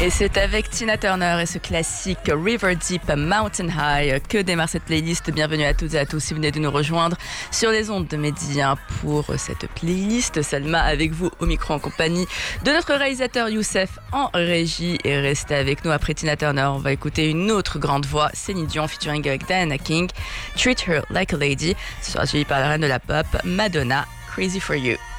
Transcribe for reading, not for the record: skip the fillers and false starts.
Et c'est avec Tina Turner et ce classique River Deep Mountain High que démarre cette playlist. Bienvenue à toutes et à tous si vous venez de nous rejoindre sur les ondes de Média pour cette playlist. Salma avec vous au micro en compagnie de notre réalisateur Youssef en régie. Et restez avec nous après Tina Turner. On va écouter une autre grande voix, Céline Dion featuring avec Diana King, Treat Her Like a Lady. Ce sera suivi par la reine de la pop, Madonna, Crazy for You.